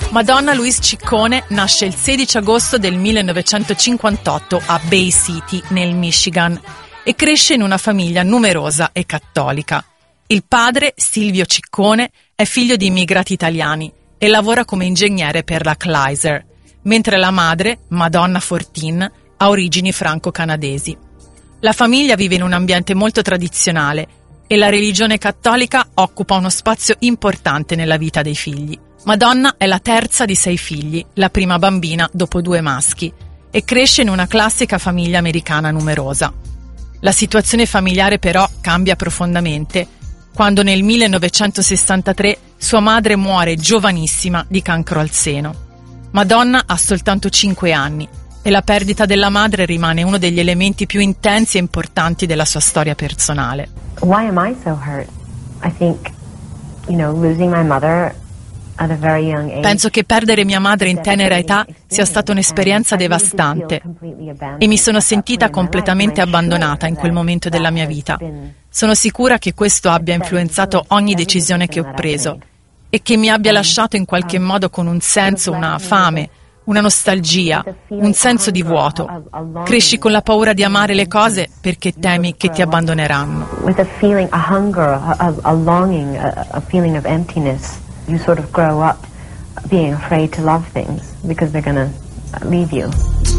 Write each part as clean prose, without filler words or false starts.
Madonna Louise Ciccone nasce il 16 agosto del 1958 a Bay City, nel Michigan, e cresce in una famiglia numerosa e cattolica. Il padre, Silvio Ciccone, è figlio di immigrati italiani e lavora come ingegnere per la Chrysler, mentre la madre, Madonna Fortin, ha origini franco-canadesi. La famiglia vive in un ambiente molto tradizionale e la religione cattolica occupa uno spazio importante nella vita dei figli. Madonna è la terza di 6 figli, la prima bambina dopo 2 maschi, e cresce in una classica famiglia americana numerosa. La situazione familiare però cambia profondamente quando nel 1963 sua madre muore giovanissima di cancro al seno. Madonna ha soltanto 5 anni e la perdita della madre rimane uno degli elementi più intensi e importanti della sua storia personale. Why am I so hurt? I think, losing my mother at a very young age. Penso che perdere mia madre in tenera età sia stata un'esperienza devastante e mi sono sentita completamente abbandonata in quel momento della mia vita. Sono sicura che questo abbia influenzato ogni decisione che ho preso e che mi abbia lasciato in qualche modo con un senso, una fame, una nostalgia, un senso di vuoto. Cresci con la paura di amare le cose perché temi che ti abbandoneranno. With a feeling, a hunger, a longing, a feeling of emptiness. You sort of grow up being afraid to love things because they're going to leave you.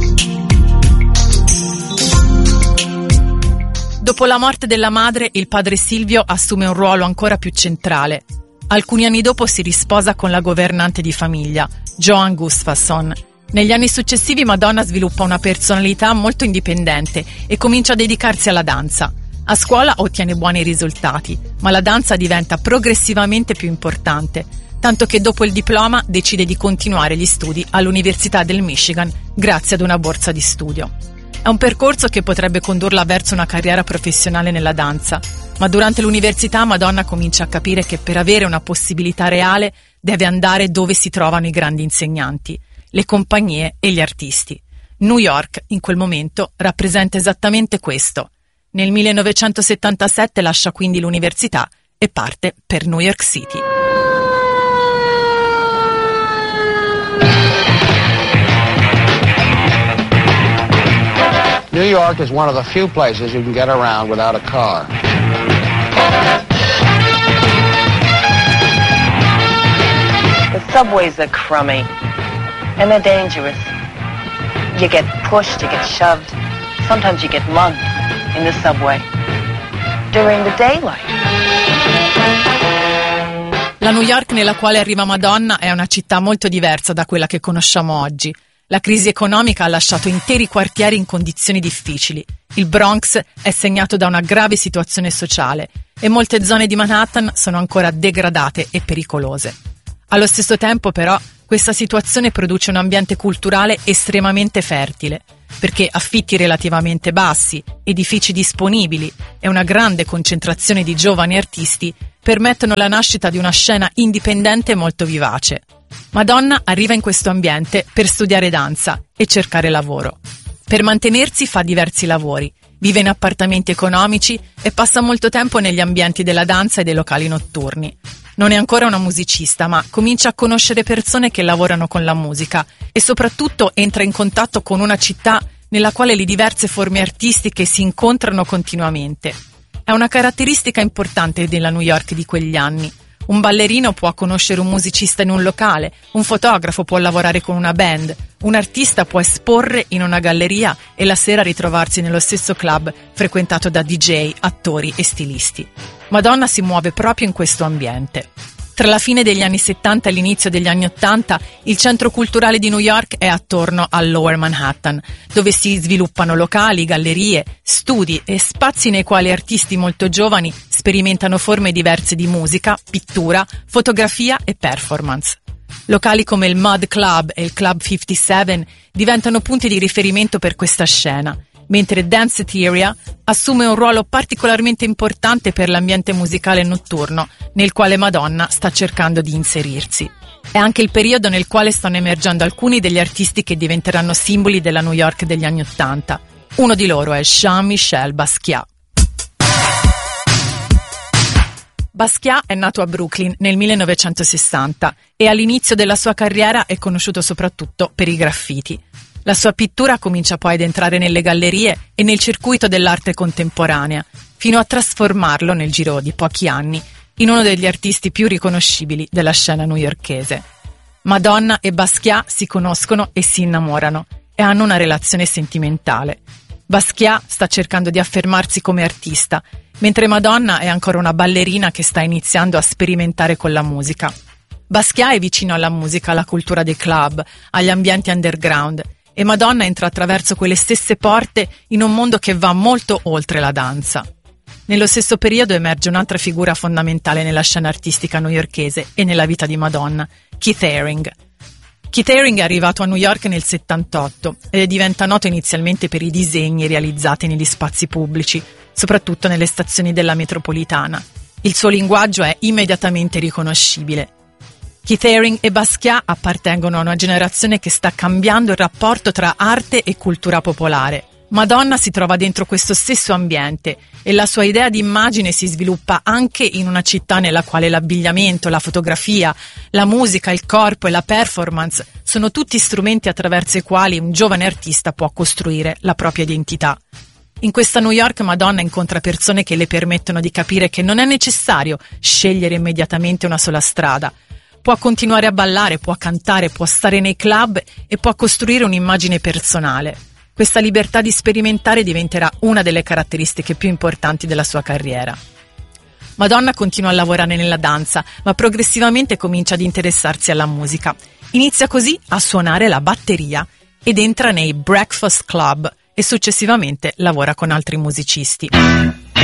Dopo la morte della madre, il padre Silvio assume un ruolo ancora più centrale. Alcuni anni dopo si risposa con la governante di famiglia, Joan Gustafsson. Negli anni successivi Madonna sviluppa una personalità molto indipendente e comincia a dedicarsi alla danza. A scuola ottiene buoni risultati, ma la danza diventa progressivamente più importante, tanto che dopo il diploma decide di continuare gli studi all'Università del Michigan grazie ad una borsa di studio. È un percorso che potrebbe condurla verso una carriera professionale nella danza, ma durante l'università Madonna comincia a capire che per avere una possibilità reale deve andare dove si trovano i grandi insegnanti, le compagnie e gli artisti. New York, in quel momento, rappresenta esattamente questo. Nel 1977 lascia quindi l'università e parte per New York City. New York is one of the few places you can get around without a car. The subways are crummy, and they're dangerous. You get pushed, you get shoved. Sometimes you get mugged in the subway during the daylight. La New York nella quale arriva Madonna è una città molto diversa da quella che conosciamo oggi. La crisi economica ha lasciato interi quartieri in condizioni difficili. Il Bronx è segnato da una grave situazione sociale e molte zone di Manhattan sono ancora degradate e pericolose. Allo stesso tempo, però, questa situazione produce un ambiente culturale estremamente fertile, perché affitti relativamente bassi, edifici disponibili e una grande concentrazione di giovani artisti permettono la nascita di una scena indipendente molto vivace. Madonna arriva in questo ambiente per studiare danza e cercare lavoro. Per mantenersi fa diversi lavori, vive in appartamenti economici e passa molto tempo negli ambienti della danza e dei locali notturni. Non è ancora una musicista, ma comincia a conoscere persone che lavorano con la musica e soprattutto entra in contatto con una città nella quale le diverse forme artistiche si incontrano continuamente. È una caratteristica importante della New York di quegli anni. Un ballerino può conoscere un musicista in un locale, un fotografo può lavorare con una band, un artista può esporre in una galleria e la sera ritrovarsi nello stesso club frequentato da DJ, attori e stilisti. Madonna si muove proprio in questo ambiente. Tra la fine degli anni 70 e l'inizio degli anni 80, il centro culturale di New York è attorno al Lower Manhattan, dove si sviluppano locali, gallerie, studi e spazi nei quali artisti molto giovani sperimentano forme diverse di musica, pittura, fotografia e performance. Locali come il Mud Club e il Club 57 diventano punti di riferimento per questa scena, mentre Danceteria assume un ruolo particolarmente importante per l'ambiente musicale notturno nel quale Madonna sta cercando di inserirsi. È anche il periodo nel quale stanno emergendo alcuni degli artisti che diventeranno simboli della New York degli anni '80. Uno di loro è Jean-Michel Basquiat. Basquiat è nato a Brooklyn nel 1960 e all'inizio della sua carriera è conosciuto soprattutto per i graffiti. La sua pittura comincia poi ad entrare nelle gallerie e nel circuito dell'arte contemporanea, fino a trasformarlo nel giro di pochi anni in uno degli artisti più riconoscibili della scena newyorkese. Madonna e Basquiat si conoscono e si innamorano e hanno una relazione sentimentale. Basquiat sta cercando di affermarsi come artista, mentre Madonna è ancora una ballerina che sta iniziando a sperimentare con la musica. Basquiat è vicino alla musica, alla cultura dei club, agli ambienti underground, e Madonna entra attraverso quelle stesse porte in un mondo che va molto oltre la danza. Nello stesso periodo emerge un'altra figura fondamentale nella scena artistica newyorkese e nella vita di Madonna, Keith Haring. Keith Haring è arrivato a New York nel 78 e diventa noto inizialmente per i disegni realizzati negli spazi pubblici, soprattutto nelle stazioni della metropolitana. Il suo linguaggio è immediatamente riconoscibile. Keith Haring e Basquiat appartengono a una generazione che sta cambiando il rapporto tra arte e cultura popolare. Madonna si trova dentro questo stesso ambiente e la sua idea di immagine si sviluppa anche in una città nella quale l'abbigliamento, la fotografia, la musica, il corpo e la performance sono tutti strumenti attraverso i quali un giovane artista può costruire la propria identità. In questa New York Madonna incontra persone che le permettono di capire che non è necessario scegliere immediatamente una sola strada. Può continuare a ballare, può cantare, può stare nei club e può costruire un'immagine personale. Questa libertà di sperimentare diventerà una delle caratteristiche più importanti della sua carriera. Madonna continua a lavorare nella danza, ma progressivamente comincia ad interessarsi alla musica. Inizia così a suonare la batteria ed entra nei Breakfast Club e successivamente lavora con altri musicisti.